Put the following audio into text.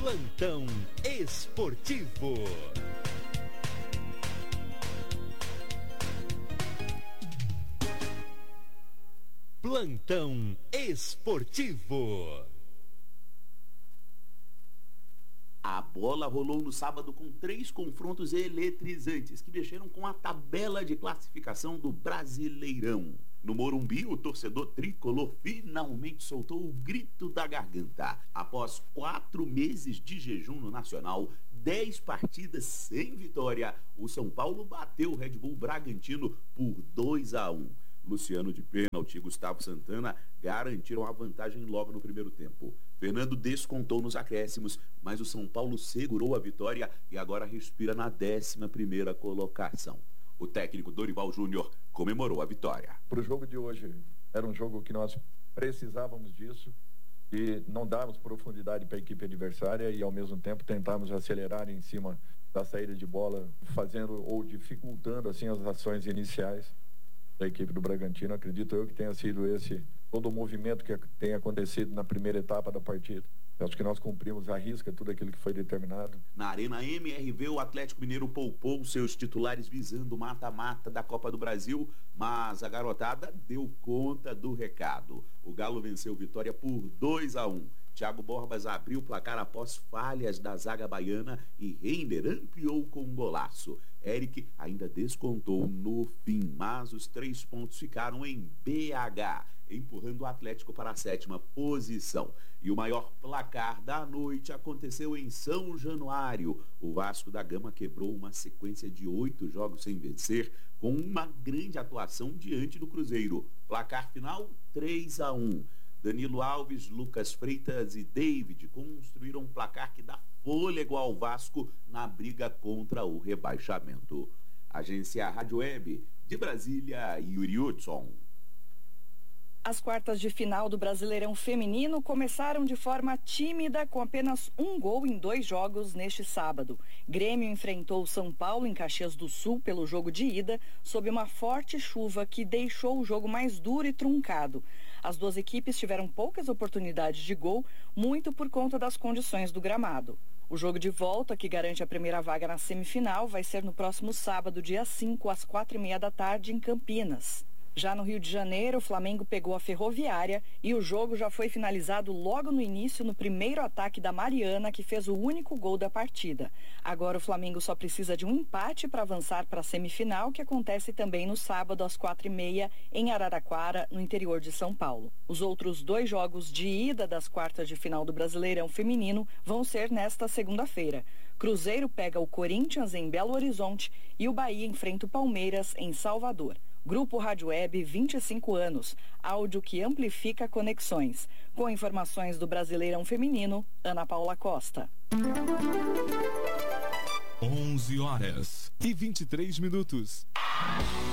Plantão Esportivo. Plantão Esportivo. A bola rolou no sábado com 3 confrontos eletrizantes que mexeram com a tabela de classificação do Brasileirão. No Morumbi, o torcedor tricolor finalmente soltou o grito da garganta. Após 4 meses de jejum no Nacional, 10 partidas sem vitória, o São Paulo bateu o Red Bull Bragantino por 2-1. Luciano de pênalti e Gustavo Santana garantiram a vantagem logo no primeiro tempo. Fernando descontou nos acréscimos, mas o São Paulo segurou a vitória e agora respira na 11ª colocação. O técnico Dorival Júnior comemorou a vitória. Para o jogo de hoje, era um jogo que nós precisávamos disso e não darmos profundidade para a equipe adversária e ao mesmo tempo tentarmos acelerar em cima da saída de bola, fazendo ou dificultando assim as ações iniciais da equipe do Bragantino. Acredito eu que tenha sido esse todo o movimento que tem acontecido na primeira etapa da partida. Eu acho que nós cumprimos à risca tudo aquilo que foi determinado. Na Arena MRV, o Atlético Mineiro poupou seus titulares visando o mata-mata da Copa do Brasil, mas a garotada deu conta do recado. O Galo venceu Vitória por 2-1. Thiago Borbas abriu o placar após falhas da zaga baiana e Reiner ampliou com um golaço. Eric ainda descontou no fim, mas os 3 pontos ficaram em BH, empurrando o Atlético para a 7ª posição. E o maior placar da noite aconteceu em São Januário. O Vasco da Gama quebrou uma sequência de 8 jogos sem vencer, com uma grande atuação diante do Cruzeiro. Placar final, 3-1. Danilo Alves, Lucas Freitas e David construíram um placar que dá fôlego ao Vasco na briga contra o rebaixamento. Agência Rádio Web, de Brasília, Yuri Hudson. As quartas de final do Brasileirão Feminino começaram de forma tímida, com apenas 1 gol em 2 jogos neste sábado. Grêmio enfrentou o São Paulo em Caxias do Sul pelo jogo de ida, sob uma forte chuva que deixou o jogo mais duro e truncado. As 2 equipes tiveram poucas oportunidades de gol, muito por conta das condições do gramado. O jogo de volta, que garante a primeira vaga na semifinal, vai ser no próximo sábado, dia 5, às 4h30 da tarde, em Campinas. Já no Rio de Janeiro, o Flamengo pegou a Ferroviária e o jogo já foi finalizado logo no início, no primeiro ataque da Mariana, que fez o único gol da partida. Agora o Flamengo só precisa de um empate para avançar para a semifinal, que acontece também no sábado às 4h30 em Araraquara, no interior de São Paulo. Os outros 2 jogos de ida das quartas de final do Brasileirão Feminino vão ser nesta segunda-feira. Cruzeiro pega o Corinthians em Belo Horizonte e o Bahia enfrenta o Palmeiras em Salvador. Grupo Rádio Web, 25 anos. Áudio que amplifica conexões. Com informações do Brasileirão Feminino, Ana Paula Costa. 11h23.